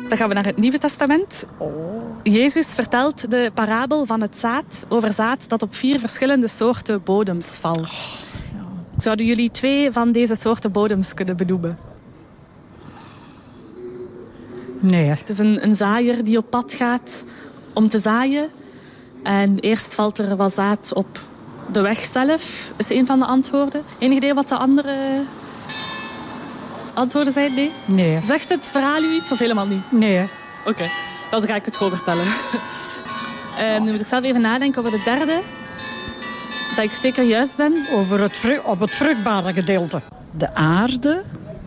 Dan gaan we naar het Nieuwe Testament. Jezus vertelt de parabel van het zaad over zaad dat op 4 verschillende soorten bodems valt. Zouden jullie 2 van deze soorten bodems kunnen benoemen? Nee. Het is een zaaier die op pad gaat om te zaaien. En eerst valt er wat zaad op de weg zelf, is een van de antwoorden. Enig idee wat de andere antwoorden zijn? Nee? Nee. Zegt het verhaal u iets of helemaal niet? Nee. Oké, dan ga ik het gewoon vertellen. Nu moet ik zelf even nadenken over de derde. Dat ik zeker juist ben. Over op het vruchtbare gedeelte. De aarde.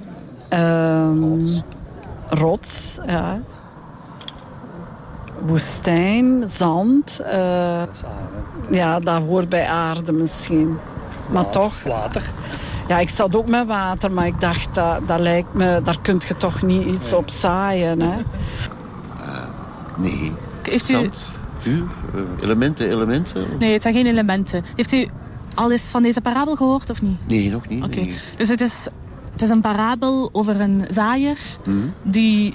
Rots. Ja. Woestijn. Zand. Ja, dat hoort bij aarde misschien. Maar toch. Water. Ja, ik zat ook met water, maar ik dacht, dat lijkt me, daar kun je toch niet iets op zaaien, hè? Nee. Heeft u... Zand, vuur, elementen? Nee, het zijn geen elementen. Heeft u al eens van deze parabel gehoord of niet? Nee, nog niet. Oké. Nee. Dus het is een parabel over een zaaier die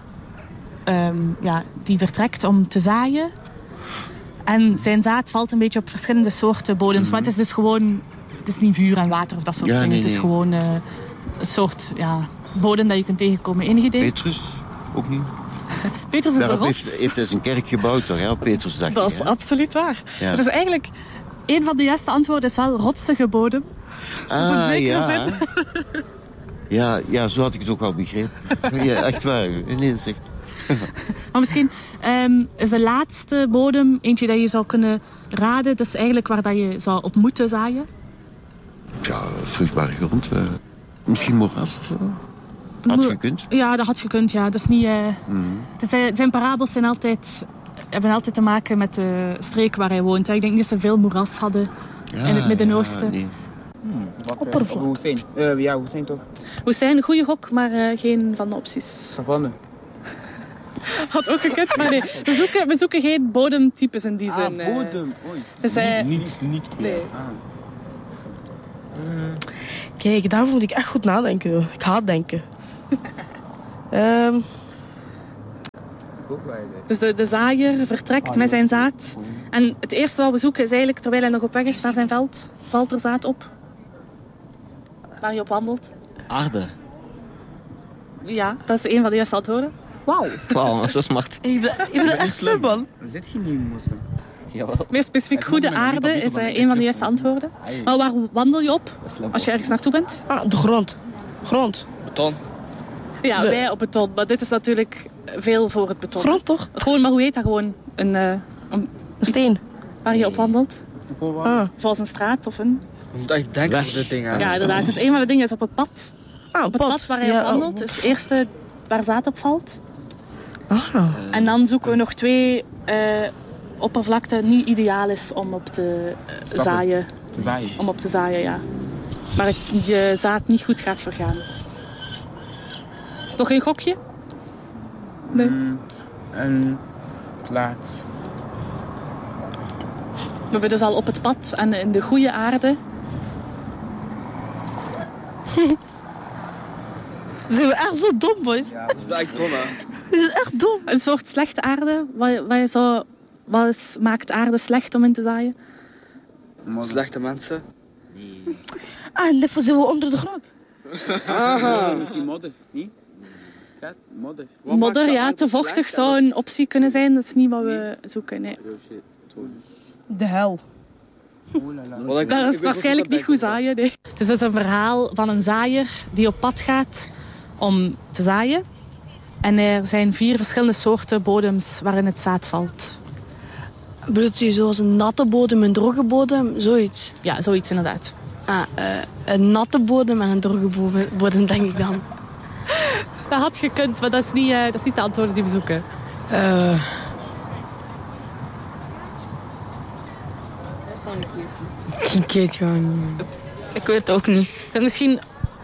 vertrekt om te zaaien. En zijn zaad valt een beetje op verschillende soorten bodems. Maar het is dus gewoon... Het is niet vuur en water of dat soort dingen. Het is gewoon een soort bodem dat je kunt tegenkomen. Enig idee? Petrus? Ook niet? Petrus is de Daarop rots. heeft hij zijn kerk gebouwd, toch? Ja, op Petrusdag. Dat is absoluut waar. Ja. Dus eigenlijk, een van de juiste antwoorden is wel rotsige bodem. Dat is in zekere zin. Ja, zo had ik het ook wel begrepen. Ja, echt waar. Nee, dat is echt... Maar misschien is de laatste bodem eentje dat je zou kunnen raden. Dat is eigenlijk waar dat je zou op moeten zaaien. Ja, vruchtbare grond. Misschien moeras. Had gekund. Ja, dat had gekund. Ja. Dat is niet... Zijn parabels hebben altijd te maken met de streek waar hij woont. Ik denk niet dat ze veel moeras hadden in het Midden-Oosten. Nee. Oppervlak. Woestijn. Woestijn toch? Woestijn, een goede gok, maar geen van de opties. Savanne. Had ook gekund, maar nee. We zoeken geen bodemtypes in die zin. Bodem. Oei. Dus, Niet. nee. Kijk, daarvoor moet ik echt goed nadenken. Ik haat denken. Dus de zaaier vertrekt met zijn zaad. En het eerste wat we zoeken is eigenlijk, terwijl hij nog op weg is naar zijn veld, valt er zaad op. Waar hij op wandelt. Aarde. Ja, dat is een van de juiste antwoorden. Wauw, zo smart. Ik ben echt slim, man. Zit je niet, moslim? Jawel. Meer specifiek, goede aarde is een van de juiste antwoorden. Maar waar wandel je op als je ergens naartoe bent? De grond. Grond. Beton. Ja, wij op beton. Maar dit is natuurlijk veel voor het beton. Grond, toch? Gewoon, maar hoe heet dat gewoon? Een steen. Waar je op wandelt. Zoals een straat of een... Je moet echt denken over dit ding. Ja, inderdaad. Dus een van de dingen is op het pad. Op het pad waar je op wandelt is het eerste waar zaad op valt. En dan zoeken we nog 2 oppervlakte niet ideaal is om op te zaaien. Om op te zaaien, ja. Maar je zaad niet goed gaat vergaan. Nog een gokje? Nee. Een plaats. We hebben dus al op het pad en in de goede aarde. Zijn we echt zo dom, boys? Ja, dat is echt dom, hè. Is het echt dom? Een soort slechte aarde. Wat maakt aarde slecht om in te zaaien? Slechte mensen. En daarvoor zijn we onder de grond. Misschien modder, niet? Modder. Modder, ja. Te vochtig zou een optie kunnen zijn. Dat is niet wat we zoeken, nee. De hel. Dat is waarschijnlijk niet goed zaaien, nee. Het is dus een verhaal van een zaaier die op pad gaat om te zaaien. En er zijn 4 verschillende soorten bodems waarin het zaad valt. Bedoelt u zoals een natte bodem, een droge bodem, zoiets? Ja, zoiets inderdaad. Een natte bodem en een droge bodem, denk ik dan. Dat had gekund, maar dat is niet de antwoorden die we zoeken. Ik weet het gewoon niet. Ik weet het ook niet. Misschien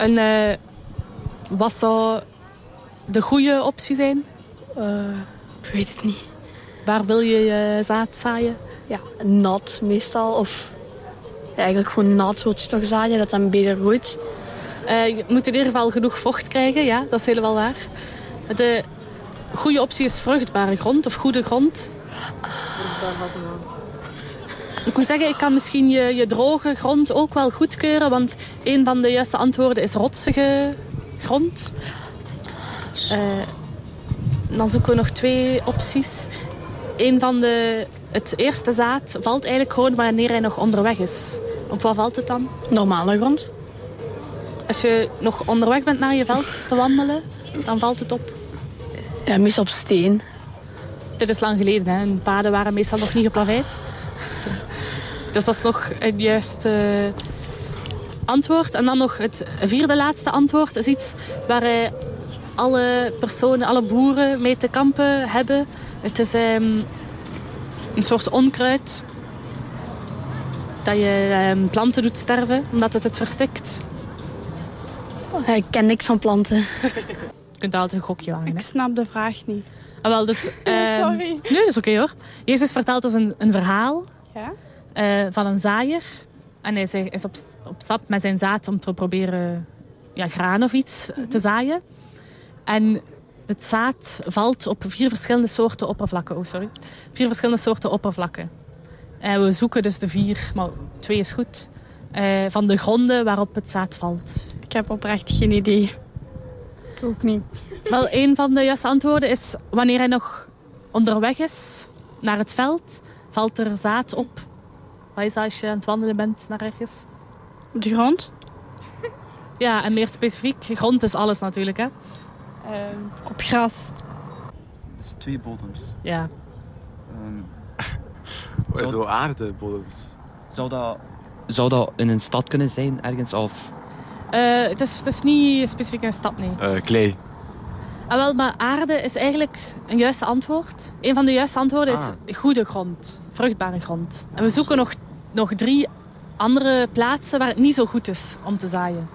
wat zou de goede optie zijn? Ik weet het niet. Waar wil je je zaad zaaien? Ja, nat meestal. Of eigenlijk gewoon nat soort toch zaaien, dat dan beter groeit. Je moet in ieder geval genoeg vocht krijgen, ja, dat is helemaal waar. De goede optie is vruchtbare grond of goede grond. Ik moet zeggen, ik kan misschien je droge grond ook wel goedkeuren, want een van de juiste antwoorden is rotsige grond. Dan zoeken we nog 2 opties. Het eerste zaad valt eigenlijk gewoon wanneer hij nog onderweg is. Op wat valt het dan? Normale grond. Als je nog onderweg bent naar je veld te wandelen, dan valt het op. Ja, meestal op steen. Dit is lang geleden, hè. De paden waren meestal nog niet geplaveid. Dus dat is nog het juiste antwoord. En dan nog het 4e laatste antwoord is iets waar alle personen, alle boeren mee te kampen hebben. Het is een soort onkruid dat je planten doet sterven, omdat het verstikt. Ik ken niks van planten. Je kunt altijd een gokje wagen. Ik snap de vraag niet. Ah, wel, dus, Sorry. Nee, dat is oké hoor. Jezus vertelt dus een verhaal van een zaaier. En hij is op stap met zijn zaad om te proberen graan of iets te zaaien. En het zaad valt op 4 verschillende soorten oppervlakken. 4 verschillende soorten oppervlakken. En we zoeken dus de 4, maar 2 is goed. Van de gronden waarop het zaad valt. Ik heb oprecht geen idee. Ik ook niet. Wel, een van de juiste antwoorden is wanneer hij nog onderweg is naar het veld, valt er zaad op. Wat is dat als je aan het wandelen bent naar ergens? Op de grond? Ja, en meer specifiek, grond is alles natuurlijk, hè? Op gras. Dus 2 bodems. Ja. Zo aardebodems. Zou dat in een stad kunnen zijn, ergens? Of? Het is niet specifiek een stad, nee. Klei. Ah, wel, maar aarde is eigenlijk een juiste antwoord. Een van de juiste antwoorden is goede grond, vruchtbare grond. En we zoeken nog 3 andere plaatsen waar het niet zo goed is om te zaaien.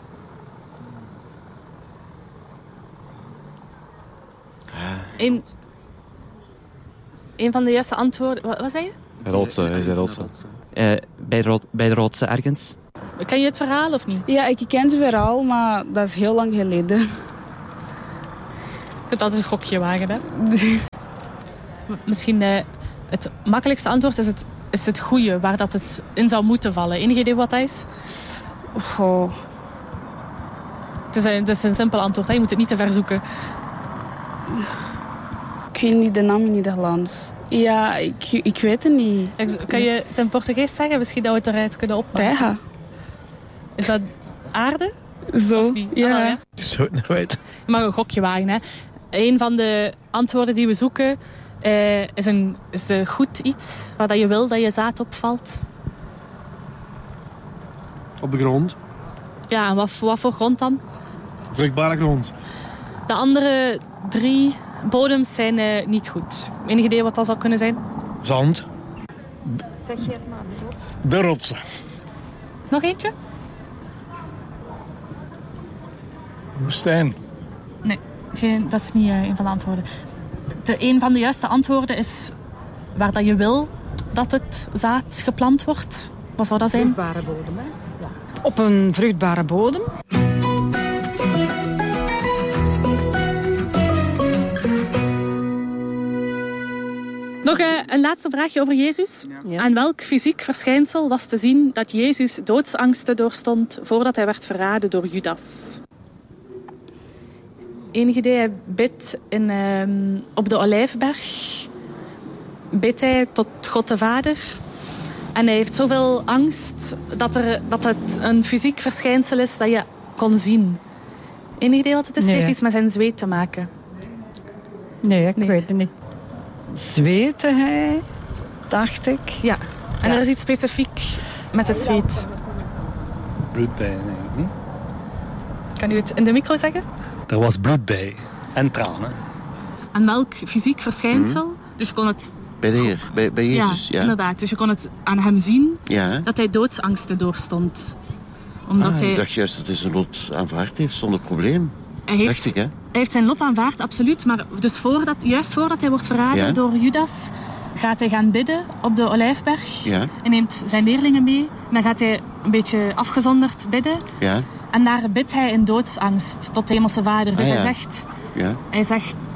Een van de juiste antwoorden... Wat zei je? Rotsen, hij zei rotsen. Bij de rotsen ergens? Ken je het verhaal of niet? Ja, ik ken het verhaal, maar dat is heel lang geleden. Je kunt altijd een gokje wagen, hè? Misschien het makkelijkste antwoord is het goede, waar dat het in zou moeten vallen. Enig idee wat dat is? Oh. Het is een simpel antwoord, hè? Je moet het niet te ver zoeken. Ik weet niet de naam in Nederlands. Ja, ik weet het niet. Kan je het in Portugees zeggen? Misschien dat we het eruit kunnen oppakken. Terra. Is dat aarde? Zo, ja. Ik zou het niet weten. Je mag een gokje wagen, hè. Een van de antwoorden die we zoeken is goed iets waar dat je wil dat je zaad opvalt. Op de grond. Ja, en wat voor grond dan? Vruchtbare grond. De andere 3 bodems zijn niet goed. Enig idee wat dat zou kunnen zijn? Zand. Zeg je het maar, de rots. De rotsen. Nog eentje? Woestijn. Nee, dat is niet een van de antwoorden. Een van de juiste antwoorden is waar dat je wil dat het zaad geplant wordt. Wat zou dat zijn? Vruchtbare bodem, hè? Ja. Op een vruchtbare bodem. Nog een laatste vraagje over Jezus. Ja. Aan welk fysiek verschijnsel was te zien dat Jezus doodsangsten doorstond voordat hij werd verraden door Judas? Enig idee, hij bidt op de Olijfberg. Bidt hij tot God de Vader. En hij heeft zoveel angst dat het een fysiek verschijnsel is dat je kon zien. Enig idee wat het is? Nee. Het heeft iets met zijn zweet te maken. Nee, ik weet het niet. Zweette hij, dacht ik. Ja, en er is iets specifiek met het zweet. Bloed bij, denk ik niet. Kan u het in de micro zeggen? Er was bloed bij. En tranen. Aan welk fysiek verschijnsel? Dus je kon het... Bij de Heer, bij Jezus, ja. Inderdaad. Dus je kon het aan hem zien Ja. dat hij doodsangsten doorstond. Omdat Ik dacht juist dat hij zijn lot aanvaard heeft zonder probleem. Dacht ik, hè? Hij heeft zijn lot aanvaard, absoluut. Maar dus juist voordat hij wordt verraden door Judas, gaat hij gaan bidden op de Olijfberg. Ja. Hij neemt zijn leerlingen mee. En dan gaat hij een beetje afgezonderd bidden. Ja. En daar bidt hij in doodsangst tot de Hemelse Vader. Dus hij zegt... Ja. Hij zegt,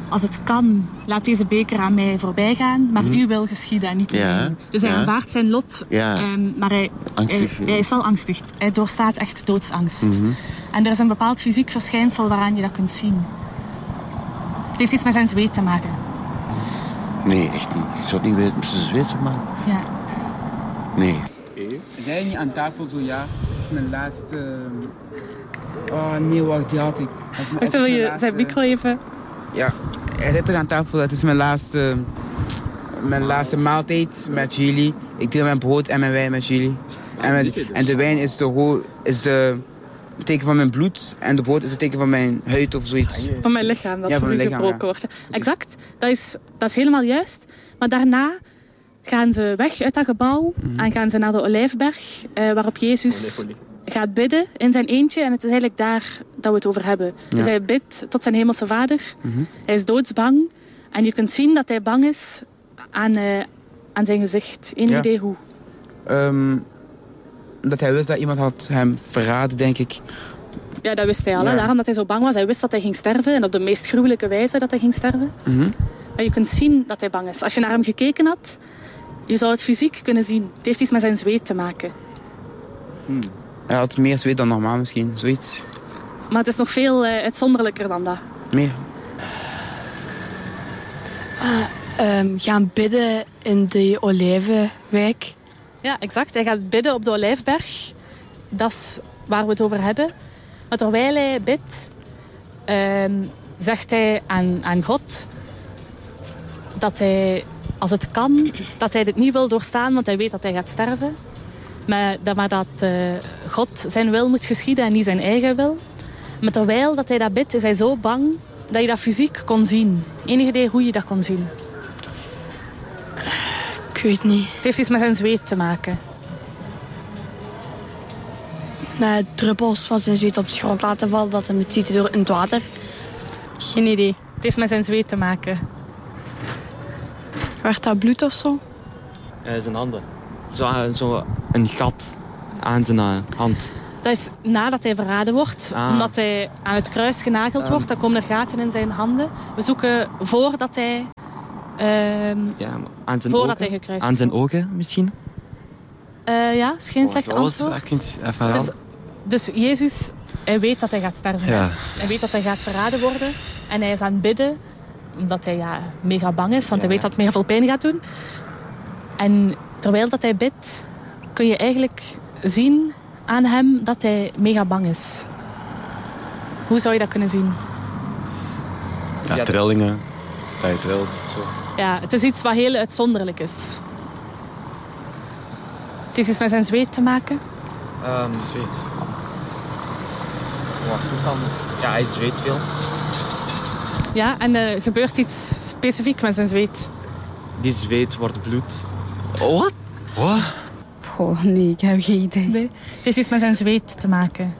als het kan, laat deze beker aan mij voorbij gaan, maar uw wil geschieden en niet de mijne. Dus hij aanvaardt zijn lot, maar hij is wel angstig. Hij doorstaat echt doodsangst. En er is een bepaald fysiek verschijnsel waaraan je dat kunt zien. Het heeft iets met zijn zweet te maken. Nee, echt niet. Ik zou het niet weten met zijn zweet te maken. Ja. Nee. Zijn je niet aan tafel zo, ja? Dat is mijn laatste... Oh nee, wacht, die had ik. Wacht, wil je zijn micro even... Ja, hij zit er aan tafel. Het is mijn laatste maaltijd met jullie. Ik deel mijn brood en mijn wijn met jullie. En de wijn is het teken van mijn bloed. En de brood is het teken van mijn huid of zoiets. Van mijn lichaam, dat voor u gebroken wordt. Exact, dat is helemaal juist. Maar daarna gaan ze weg uit dat gebouw en gaan ze naar de Olijfberg, waarop Jezus gaat bidden in zijn eentje. En het is eigenlijk daar dat we het over hebben. Ja. Dus hij bidt tot zijn hemelse vader. Hij is doodsbang. En je kunt zien dat hij bang is aan zijn gezicht. Eén idee hoe? Dat hij wist dat iemand had hem verraden, denk ik. Ja, dat wist hij al. Ja. Daarom dat hij zo bang was. Hij wist dat hij ging sterven. En op de meest gruwelijke wijze dat hij ging sterven. Maar je kunt zien dat hij bang is. Als je naar hem gekeken had, je zou het fysiek kunnen zien. Het heeft iets met zijn zweet te maken. Hij had meer zweet dan normaal misschien, zoiets. Maar het is nog veel uitzonderlijker dan dat. Meer. Gaan bidden in de Olijvenwijk. Ja, exact. Hij gaat bidden op de Olijfberg. Dat is waar we het over hebben. Maar terwijl hij bidt, zegt hij aan God dat hij, als het kan, dat hij dit niet wil doorstaan, want hij weet dat hij gaat sterven. Maar dat God zijn wil moet geschieden en niet zijn eigen wil. Maar terwijl dat hij dat bidt, is hij zo bang dat je dat fysiek kon zien. Enig idee hoe je dat kon zien? Ik weet niet. Het heeft iets met zijn zweet te maken. Met druppels van zijn zweet op de grond laten vallen, dat hij het ziet door in het water. Geen idee. Het heeft met zijn zweet te maken. Werd dat bloed of zo? Zijn handen. Zo een gat aan zijn hand. Dat is nadat hij verraden wordt. Omdat hij aan het kruis genageld wordt. Dan komen er gaten in zijn handen. We zoeken voordat hij... aan zijn voordat ogen. hij gekruist aan zijn ogen misschien? Ja, is geen slecht antwoord. Dus Jezus, hij weet dat hij gaat sterven. Ja. Hij weet dat hij gaat verraden worden. En hij is aan het bidden. Omdat hij mega bang is. Want hij weet dat het mega veel pijn gaat doen. En terwijl dat hij bidt, kun je eigenlijk zien aan hem dat hij mega bang is. Hoe zou je dat kunnen zien? Ja, trillingen. Dat je trilt. Zo. Ja, het is iets wat heel uitzonderlijk is. Het heeft iets met zijn zweet te maken. Zweet. Hoe kan het? Ja, hij zweet veel. Ja, en er gebeurt iets specifiek met zijn zweet. Die zweet wordt bloed. Wat? Wat? Oh nee, ik heb geen idee. Nee. Het heeft iets met zijn zweet te maken.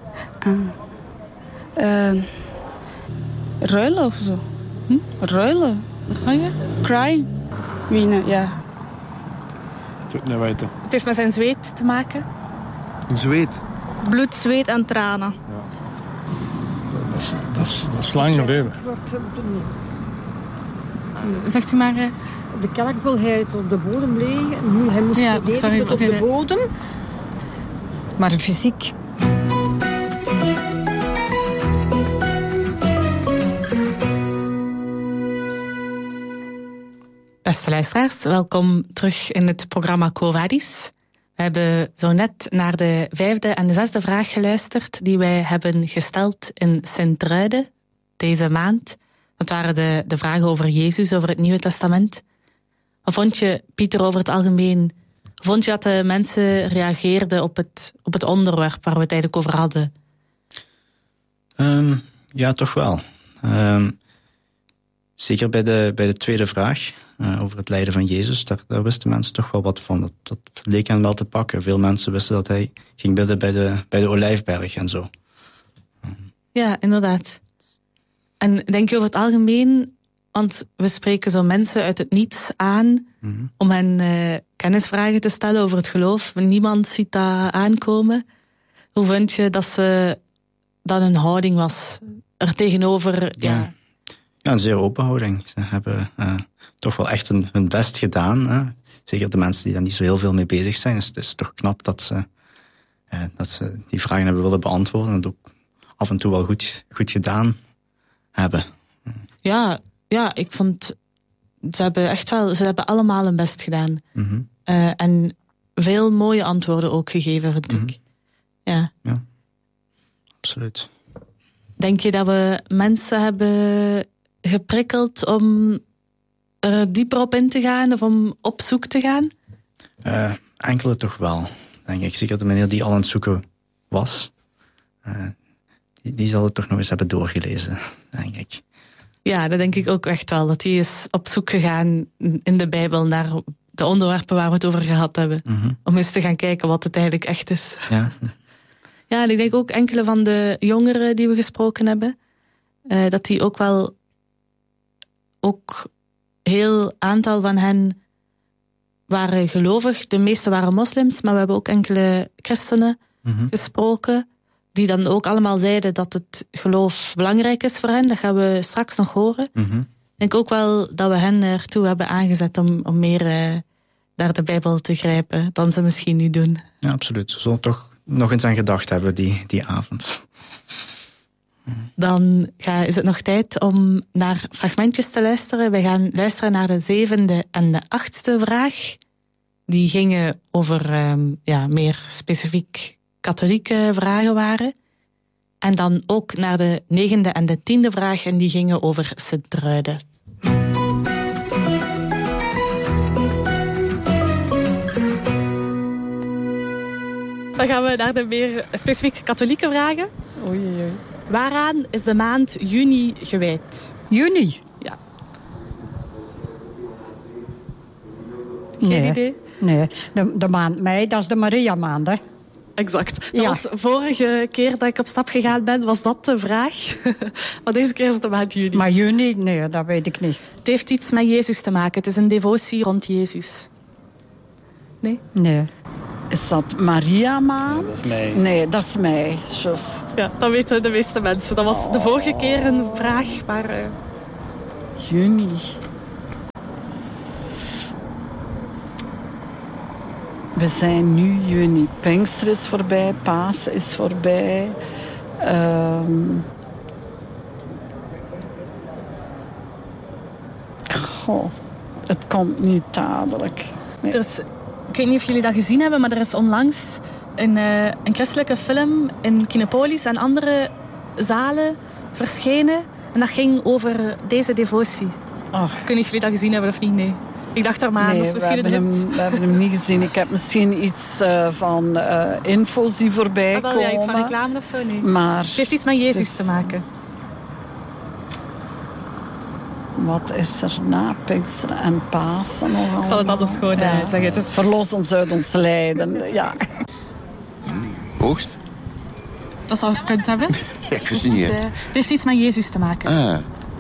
Ruilen of zo? Ruilen? Cry? Wienen, ja. Ik zou het niet weten. Het heeft met zijn zweet te maken. Een zweet? Bloed, zweet en tranen. Ja. Dat is lang geleden. Zegt u maar... De kalkvolheid op de bodem liggen. Hij moest verdedigen op de bodem. Maar fysiek. Beste luisteraars, welkom terug in het programma Quo Vadis. We hebben zo net naar de 5e en de 6e vraag geluisterd die wij hebben gesteld in Sint-Truiden deze maand. Dat waren de vragen over Jezus, over het Nieuwe Testament. Wat vond je, Pieter, over het algemeen? Vond je dat de mensen reageerden op het onderwerp waar we het eigenlijk over hadden? Ja, toch wel. Zeker bij de tweede vraag over het lijden van Jezus, daar wisten mensen toch wel wat van. Dat leek hen wel te pakken. Veel mensen wisten dat hij ging bidden bij de Olijfberg en zo. Ja, inderdaad. En denk je over het algemeen, want we spreken zo mensen uit het niets aan om hen kennisvragen te stellen over het geloof. Niemand ziet dat aankomen. Hoe vind je dat een houding was er tegenover? Ja, Ja, een zeer open houding. Ze hebben toch wel echt hun best gedaan. Hè. Zeker de mensen die daar niet zo heel veel mee bezig zijn. Dus het is toch knap dat ze die vragen hebben willen beantwoorden. En het ook af en toe wel goed gedaan hebben. Ja, ik vond... Ze hebben allemaal hun best gedaan. Mm-hmm. En veel mooie antwoorden ook gegeven, vind ik. Ja, absoluut. Denk je dat we mensen hebben geprikkeld om er dieper op in te gaan of om op zoek te gaan? Enkele toch wel, denk ik. Zeker de meneer die al aan het zoeken was. Die zal het toch nog eens hebben doorgelezen, denk ik. Ja, dat denk ik ook echt wel. Dat hij is op zoek gegaan in de Bijbel naar de onderwerpen waar we het over gehad hebben. Mm-hmm. Om eens te gaan kijken wat het eigenlijk echt is. Ja. Ja, en ik denk ook enkele van de jongeren die we gesproken hebben, dat die ook heel aantal van hen waren gelovig. De meeste waren moslims, maar we hebben ook enkele christenen gesproken, die dan ook allemaal zeiden dat het geloof belangrijk is voor hen. Dat gaan we straks nog horen. Mm-hmm. Ik denk ook wel dat we hen ertoe hebben aangezet om meer naar de Bijbel te grijpen dan ze misschien nu doen. Ja, absoluut. Ze zullen toch nog eens aan gedacht hebben die avond. Dan is het nog tijd om naar fragmentjes te luisteren. We gaan luisteren naar de 7e en de 8e vraag. Die gingen over meer specifiek katholieke vragen waren. En dan ook naar de 9e en de 10e vraag. En die gingen over Sint-Truiden. Dan gaan we naar de meer specifiek katholieke vragen. Oei. Waaraan is de maand juni gewijd? Juni? Ja. Nee. Idee? Nee, de maand mei, dat is de Maria-maand, hè? Exact. Dat was vorige keer dat ik op stap gegaan ben, was dat de vraag. Maar deze keer is het de maand juni. Maar juni, nee, dat weet ik niet. Het heeft iets met Jezus te maken. Het is een devotie rond Jezus. Nee? Nee. Is dat Maria-maand? Dat is mei. Nee, dat is mei, juist. Ja, dat weten de meeste mensen. Dat was de vorige keer een vraag, maar... Juni. We zijn nu juni. Pinkster is voorbij, Pasen is voorbij. Het komt niet dadelijk. Nee. Ik weet niet of jullie dat gezien hebben, maar er is onlangs een christelijke film in Kinepolis en andere zalen verschenen. En dat ging over deze devotie. Ik weet niet of jullie dat gezien hebben of niet, nee. Ik dacht er maar aan, dat is misschien we hebben hem niet gezien. Ik heb misschien iets van info's die voorbij komen. Ja, iets van reclame of zo, nee. Maar het heeft iets met Jezus te maken. Wat is er na Pinksteren en Pasen nog? Ik zal het anders gewoon zeggen. Het is... Verlos ons uit ons lijden, ja. Oogst? Dat zou gekund hebben. Ja, ik weet het niet, het heeft iets met Jezus te maken. Ah.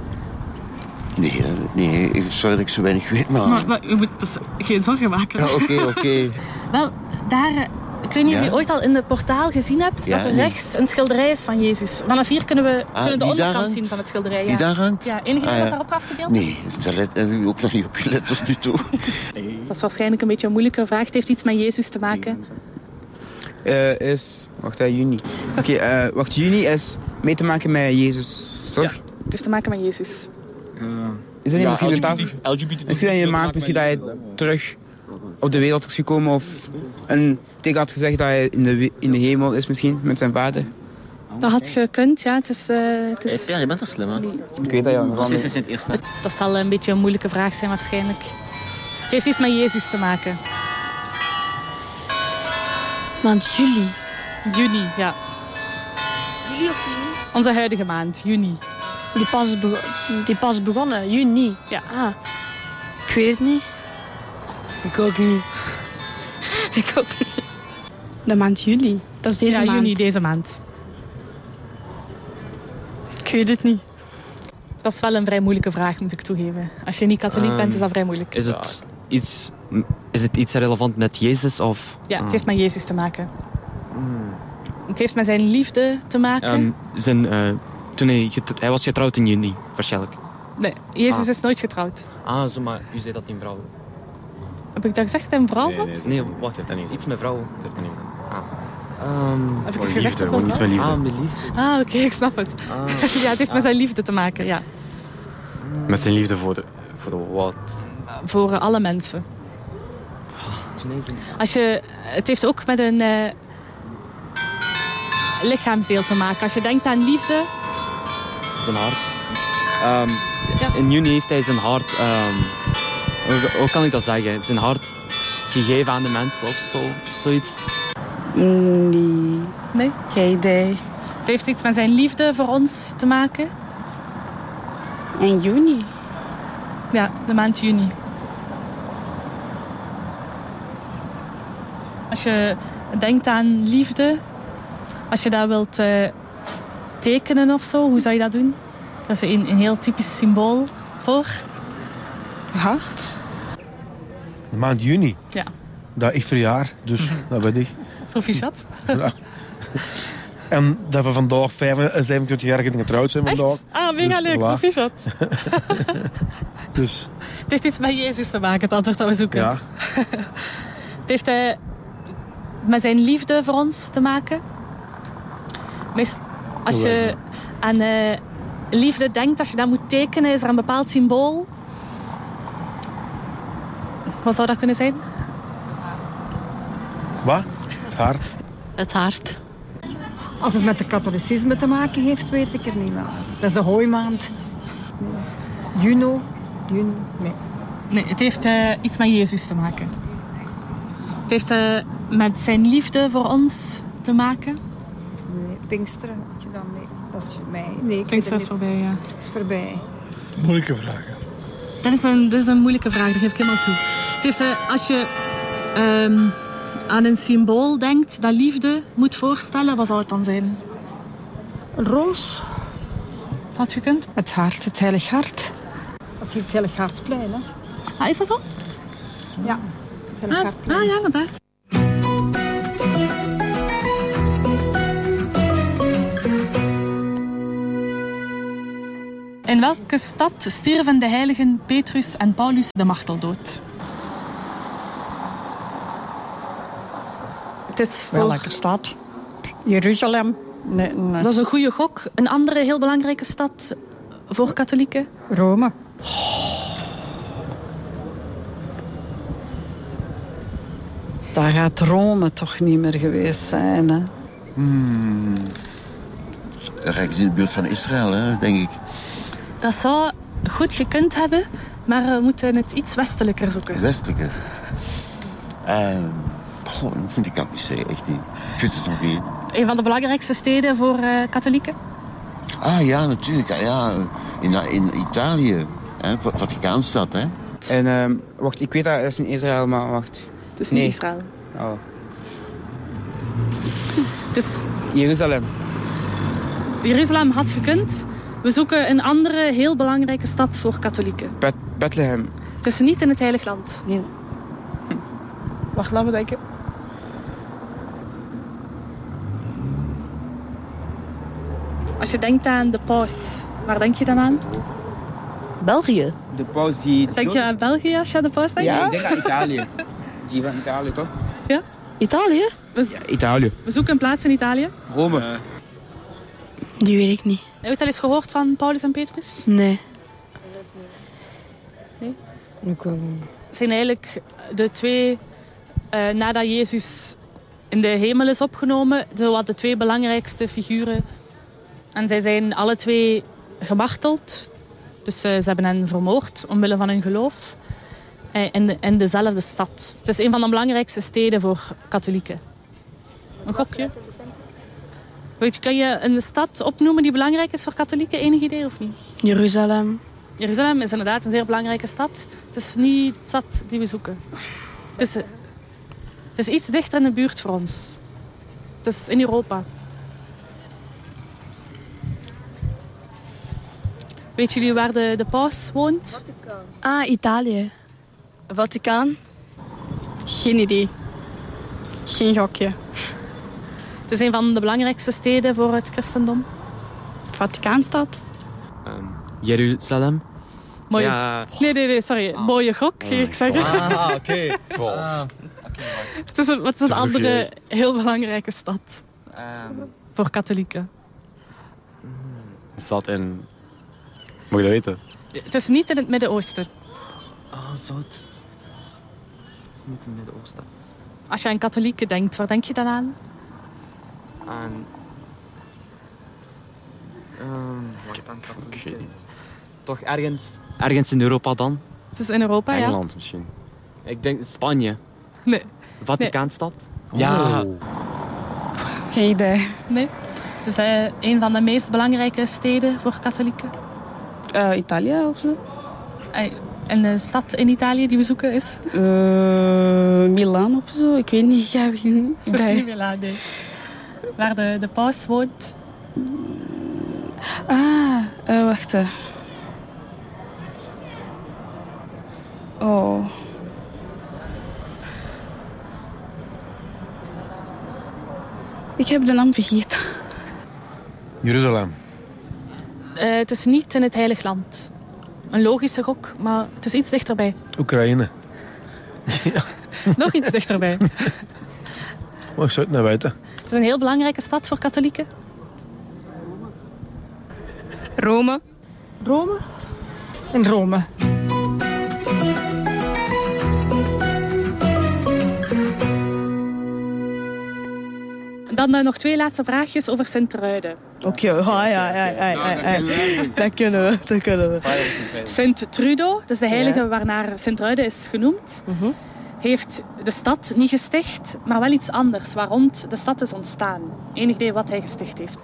Nee, sorry dat ik zo weinig weet, maar... Maar je moet dus geen zorgen maken. Ja, oké. Wel, daar... Ik weet niet of je ooit al in het portaal gezien hebt dat er rechts een schilderij is van Jezus. Vanaf hier kunnen we de onderkant zien van het schilderij. Die daar hangt? Ja, enige idee wat daarop afgebeeld is? Nee, daar hebben we ook nog niet op gelet tot nu toe. Dat is waarschijnlijk een beetje een moeilijke vraag. Het heeft iets met Jezus te maken. Juni. Juni is mee te maken met Jezus, toch? Ja, het heeft te maken met Jezus. Is dat niet misschien de tafel? Misschien dat je maakt misschien dat hij terug op de wereld is gekomen of een tegen had gezegd dat hij in de hemel is misschien met zijn vader. Dat had gekund, ja. Het is... Ja, je bent wel slim, hè? Ik weet dat, ja. Precies is het eerste. Dat zal een beetje een moeilijke vraag zijn waarschijnlijk. Het heeft iets met Jezus te maken. Maand juli. Juni, ja. Juli of juni? Onze huidige maand, juni. Die pas begonnen, juni. Ja. Ah, ik weet het niet. Ik ook niet. De maand juli. Dat is deze maand. Ja, juni, deze maand. Ik weet het niet. Dat is wel een vrij moeilijke vraag, moet ik toegeven. Als je niet katholiek bent, is dat vrij moeilijk. Is het iets relevant met Jezus? Of? Ja, het heeft met Jezus te maken. Het heeft met zijn liefde te maken. Toen hij was getrouwd in juni, waarschijnlijk. Nee, Jezus is nooit getrouwd. Ah, zo, maar u zei dat hij een vrouw... Heb ik dat gezegd dat hij een vrouw had? Nee, wacht, heeft dat niet. Iets met vrouwen. Dat heeft dat niet gezegd. Heb ik eens gezegd gewoon iets met liefde. Ah, met liefde. Ah, oké, ik snap het. Ja, het heeft met zijn liefde te maken, ja. Met zijn liefde voor de wat? Voor alle mensen. Het heeft ook met een lichaamsdeel te maken. Als je denkt aan liefde... Zijn hart. In juni heeft hij zijn hart... hoe kan ik dat zeggen? Zijn hart gegeven aan de mensen of zo. Zoiets. Nee? Geen idee. Het heeft iets met zijn liefde voor ons te maken. In juni? Ja, de maand juni. Als je denkt aan liefde, als je dat wilt tekenen of zo, hoe zou je dat doen? Dat is een heel typisch symbool voor. Hart. De maand juni? Ja. Dat ik verjaar, dus dat weet ik. Proficiat. Ja. En dat we vandaag 25 jaar getrouwd zijn vandaag. Echt? Ah, mega dus, leuk, voilà. proficiat. Dus. Het heeft iets met Jezus te maken, het antwoord dat we zoeken. Ja. Het heeft met zijn liefde voor ons te maken. Als je aan liefde denkt, als je dat moet tekenen, is er een bepaald symbool. Wat zou dat kunnen zijn? Wat? Het hart. Het hart. Als het met het katholicisme te maken heeft, weet ik er niet meer. Dat is de hooimaand. Nee. Juni, nee. Nee, het heeft iets met Jezus te maken. Het heeft met zijn liefde voor ons te maken. Nee, Pinksteren had je dan? Nee, dat is voor mij. Nee, Pinksteren is voorbij, ja. Dat is voorbij. Moeilijke vragen. Dat is een moeilijke vraag, dat geef ik helemaal toe. Het heeft, als je aan een symbool denkt dat liefde moet voorstellen, wat zou het dan zijn? Een roos. Had gekund? Het hart, het heilig hart. Dat is hier het heilig hartplein, hè? Ah, is dat zo? Ja, het heilig hartplein. Ah, ja, inderdaad. In welke stad stierven de heiligen Petrus en Paulus de marteldood? Het is Welke stad? Jeruzalem. Nee. Dat is een goede gok. Een andere heel belangrijke stad voor katholieken? Rome. Daar gaat Rome toch niet meer geweest zijn, hè? Ergens in de buurt van Israël, hè, denk ik. Dat zou goed gekund hebben, maar we moeten het iets westelijker zoeken. Westelijker? Ik kan niet zeggen, echt niet. Ik weet het nog niet. Een van de belangrijkste steden voor katholieken? Ah ja, natuurlijk. Ja, in Italië. Hè? Vaticaanstad, hè. En wacht, ik weet dat is in Israël, maar wacht. Het is niet Israël. Oh. Het is... Jeruzalem. Jeruzalem had gekund. We zoeken een andere heel belangrijke stad voor katholieken. Bethlehem. Het is niet in het Heilig Land. Nee. Wacht, laten we denken. Als je denkt aan de paus, waar denk je dan aan? België. De paus die... Denk je aan België als je aan de paus denkt? Ja, ik denk aan Italië. Die van Italië, toch? Ja? Italië? Ja, Italië. We zoeken een plaats in Italië. Rome. Die weet ik niet. Heb je het al eens gehoord van Paulus en Petrus? Nee. Nee? Het zijn eigenlijk de twee, nadat Jezus in de hemel is opgenomen, zowat de twee belangrijkste figuren. En zij zijn alle twee gemarteld. Dus ze hebben hen vermoord omwille van hun geloof. In dezelfde stad. Het is een van de belangrijkste steden voor katholieken. Een gokje? Kan je een stad opnoemen die belangrijk is voor katholieken? Enig idee of niet? Jeruzalem. Jeruzalem is inderdaad een zeer belangrijke stad. Het is niet de stad die we zoeken. Het is iets dichter in de buurt voor ons. Het is in Europa. Weet jullie waar de paus woont? Ah, Italië. Vaticaan? Geen idee. Geen gokje. Het is een van de belangrijkste steden voor het christendom. Vaticaanstad? Jeruzalem. Mooie... Ja. Nee, sorry. Mooie gok, ik zeg het. Oké. Wat is een andere heel belangrijke stad? Voor katholieken. Een stad in... Moet je dat weten? Het is niet in het Midden-Oosten. Zou het... Niet in het Midden-Oosten. Als je aan katholieken denkt, waar denk je dan aan? Wat dan katholieken? Toch ergens in Europa dan? Het is in Europa, Engeland misschien. Ik denk Spanje. Nee. Vaticaanstad? Nee. Ja. Geen idee. Nee. Het is een van de meest belangrijke steden voor katholieken. Italië of zo? En de stad in Italië die we zoeken is? Milaan of zo? Ik weet niet. Ik heb geen idee. Het is niet Milaan, nee. Waar de paus woont. Wacht. Oh. Ik heb de naam vergeten. Jeruzalem. Het is niet in het Heilig Land. Een logische gok, maar het is iets dichterbij. Oekraïne. Nog iets dichterbij. Maar ik zou het niet weten. Het is een heel belangrijke stad voor katholieken. Rome. Rome? In Rome. Dan nog 2 laatste vraagjes over Sint-Truiden. Oké, ja. Dat kunnen we. Sint-Trudo, dus de heilige waarnaar Sint-Truiden is genoemd, heeft de stad niet gesticht, maar wel iets anders, waar rond de stad is ontstaan. Enig idee wat hij gesticht heeft?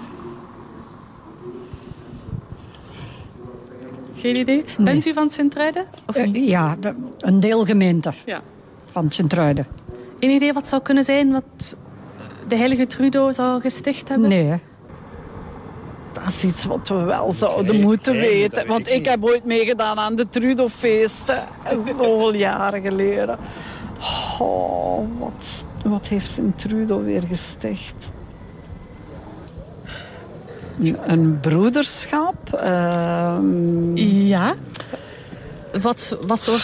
Geen idee? Nee. Bent u van Sint-Truiden? Of niet? Ja, een deelgemeente van Sint-Truiden. Eén idee wat zou kunnen zijn wat de heilige Trudo zou gesticht hebben? Nee. Dat is iets wat we wel zouden moeten weten. Want ik heb ooit meegedaan aan de Trudo-feesten. Zoveel jaren geleden. Oh, wat heeft Sint-Trudo weer gesticht? Een broederschap? Ja. Wat soort